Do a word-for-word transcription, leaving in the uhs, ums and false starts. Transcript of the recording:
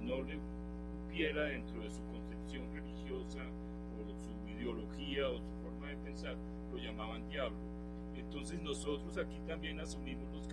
no le cupiera dentro de su concepción religiosa o su ideología o su forma de pensar, lo llamaban diablo. Entonces nosotros aquí también asumimos los